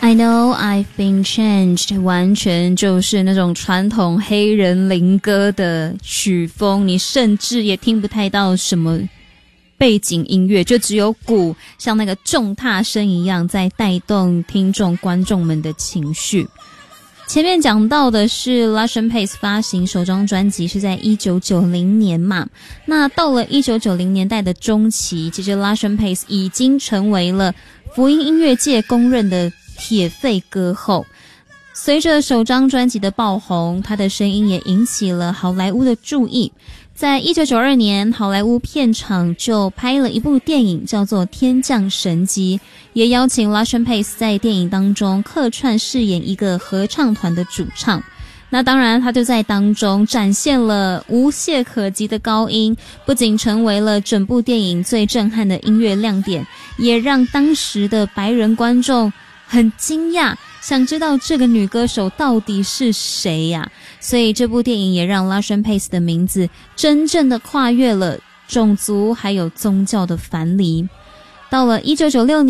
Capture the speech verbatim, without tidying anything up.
I know I've been changed 完全就是那种传统黑人灵歌的曲风，你甚至也听不太到什么背景音乐，就只有鼓像那个重踏声一样在带动听众观众们的情绪。前面讲到的是 Lush and Pace 发行首张专辑是在一九九零年嘛，那到了一九九零年代的中期，其实 Lush and Pace 已经成为了福音音乐界公认的铁肺歌后。随着首张专辑的爆红，他的声音也引起了好莱坞的注意。在一九九二年，好莱坞片场就拍了一部电影叫做《天降神机》，也邀请 Lush and Pace 在电影当中客串饰演一个合唱团的主唱。那当然他就在当中展现了无懈可击的高音，不仅成为了整部电影最震撼的音乐亮点，也让当时的白人观众很惊讶，想知道这个女歌手到底是谁呀、啊？所以这部电影也让 Lush and Pace 的名字真正的跨越了种族还有宗教的藩篱。到了一九九六年